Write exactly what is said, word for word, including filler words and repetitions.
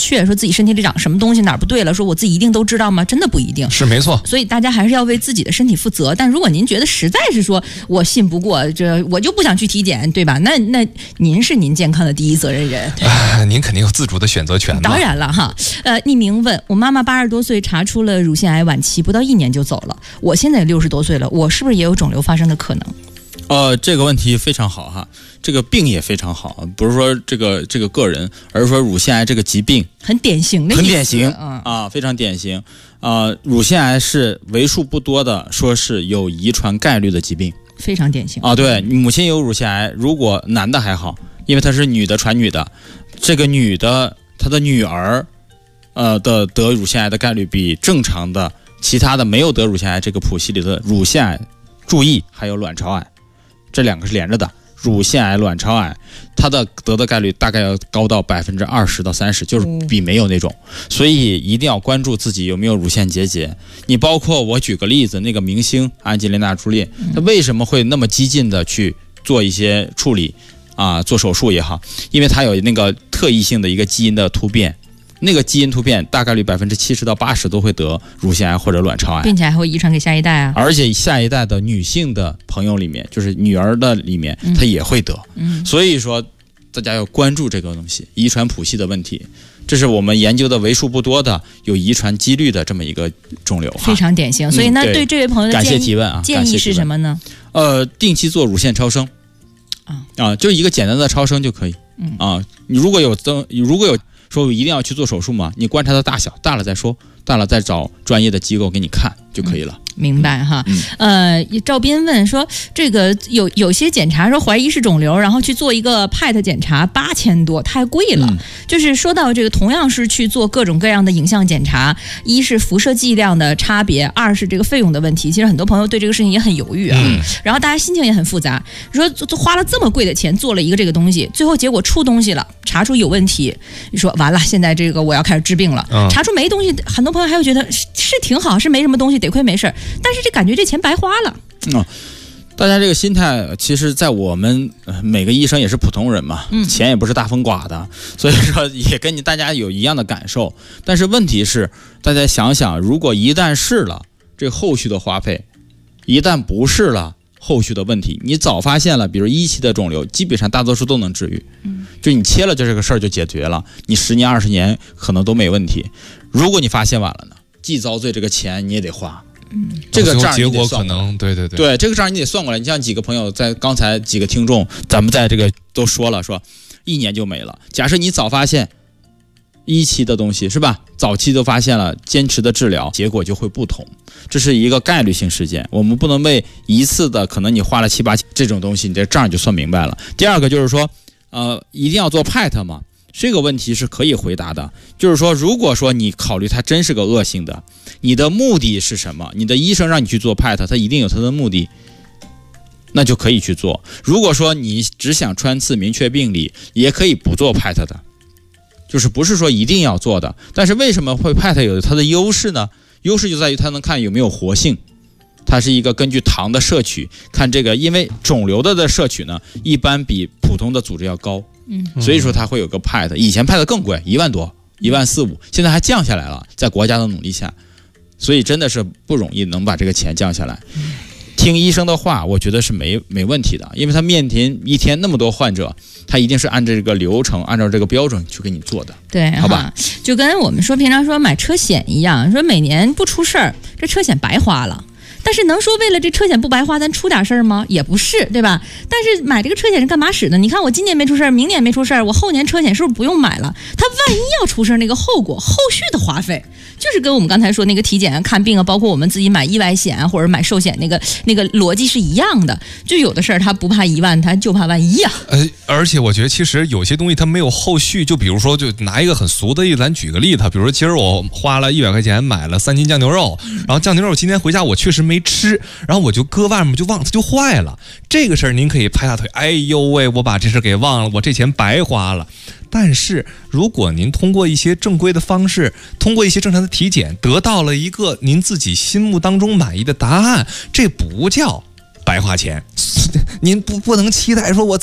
确，说自己身体里长什么东西哪儿不对了，说我自己一定都知道吗？真的不一定， 是没错。 所以大家还是要为自己的身体负责。但如果您觉得实在是说我信不过，这我就不想去体检，对吧？那那您是您健康的第一责任人， 啊，您肯定有自主的选择权嘛。 当然了哈。呃，匿名问我妈妈八十多岁查出了乳腺癌晚期，不到一年就走了。我现在也六十多岁了，我是不是也有肿瘤发生的可能？ 呃，这个问题非常好哈，这个病也非常好，不是说这个这个个人，而是说乳腺癌这个疾病很典型的意思， 很典型、 嗯、 啊，非常典型啊、呃。乳腺癌是为数不多的说是有遗传概率的疾病， 非常典型啊。对，母亲有乳腺癌，如果男的还好，因为她是女的传女的，这个女的她的女儿，呃的得乳腺癌的概率比正常的其他的没有得乳腺癌这个谱系里的乳腺癌，注意还有卵巢癌。这两个是连着的，乳腺癌、卵巢癌，它的得的概率大概要高到百分之二十到三十，就是比没有那种。所以一定要关注自己有没有乳腺结节。你包括我举个例子，那个明星安吉丽娜·朱莉，她为什么会那么激进的去做一些处理啊，做手术也好，因为她有那个特异性的一个基因的突变。那个基因突变大概率百分之七十到八十都会得乳腺癌或者卵巢癌， 并且还会遗传给下一代啊。 而且下一代的女性的朋友里面，就是女儿的里面， 嗯、 她也会得。 嗯， 所以说大家要关注这个东西，遗传谱系的问题。这是我们研究的为数不多的有遗传几率的这么一个肿瘤， 非常典型。所以那对这位朋友的建议、感谢提问啊， 建议是什么呢？ 呃，定期做乳腺超声啊啊，就一个简单的超声就可以。嗯啊，你如果有增，如果有。说我一定要去做手术吗？你观察它大小，大了再说，大了再找专业的机构给你看就可以了。 嗯、明白哈。 嗯、 呃，赵斌问说，这个有有些检查说怀疑是肿瘤，然后去做一个 P E T 检查，八千多，太贵了。嗯、就是说到这个，同样是去做各种各样的影像检查，一是辐射剂量的差别，二是这个费用的问题。其实很多朋友对这个事情也很犹豫啊。嗯、然后大家心情也很复杂，说花了这么贵的钱做了一个这个东西，最后结果出东西了，查出有问题，你说。完了，现在这个我要开始治病了。嗯、查出没东西，很多朋友还会觉得是是挺好，是没什么东西，得亏没事。但是这感觉这钱白花了。 嗯，大家这个心态，其实，在我们每个医生也是普通人嘛，嗯、钱也不是大风刮的，所以说也跟你大家有一样的感受。但是问题是，大家想想，如果一旦是了，这后续的花费；一旦不是了。后续的问题，你早发现了，比如一期的肿瘤，基本上大多数都能治愈。嗯，就你切了，就这个事儿就解决了，你十年二十年可能都没问题。如果你发现晚了呢，既遭罪，这个钱你也得花。嗯，这个账结果可能对对对对，这个账你得算过来。你像几个朋友在刚才几个听众，咱们在这个都说了，说一年就没了。假设你早发现一期的东西是吧？早期都发现了，坚持的治疗结果就会不同，这是一个概率性事件。我们不能为一次的可能你花了七八千这种东西，你这账就算明白了。第二个就是说，呃，一定要做 P E T 吗？这个问题是可以回答的。就是说，如果说你考虑它真是个恶性的，你的目的是什么？你的医生让你去做 P E T， 他一定有他的目的。那就可以去做。如果说你只想穿刺明确病理，也可以不做 P E T 的。就是不是说一定要做的，但是为什么会 P E T 有它的优势呢？优势就在于它能看有没有活性，它是一个根据糖的摄取看这个，因为肿瘤的的摄取呢，一般比普通的组织要高，嗯，所以说它会有个 P E T。以前 P E T 更贵，一万多，一万四五，现在还降下来了，在国家的努力下，所以真的是不容易能把这个钱降下来。听医生的话，我觉得是没没问题的，因为他面临一天那么多患者，他一定是按照这个流程，按照这个标准去给你做的， 对， 好吧？ 就跟我们说平常说买车险一样，说每年不出事儿，这车险白花了。但是能说为了这车险不白花，咱出点事儿吗？也不是，对吧？但是买这个车险是干嘛使的？你看我今年没出事儿，明年没出事儿，我后年车险是不是不用买了？它万一要出事儿，那个后果、后续的花费，就是跟我们刚才说那个体检啊、看病啊，包括我们自己买意外险啊或者买寿险那个那个逻辑是一样的。就有的事儿它不怕一万，它就怕万一啊。 呃，而且我觉得其实有些东西它没有后续，就比如说，就拿一个很俗的例子，咱举个例子，比如说，其实我花了一百块钱买了三斤酱牛肉，然后酱牛肉今天回家我确实没吃，然后我就搁外面就忘，它就坏了。这个事儿您可以拍大腿，哎呦喂，我把这事给忘了，我这钱白花了。但是如果您通过一些正规的方式，通过一些正常的体检，得到了一个您自己心目当中满意的答案，这不叫白花钱。您不不能期待说我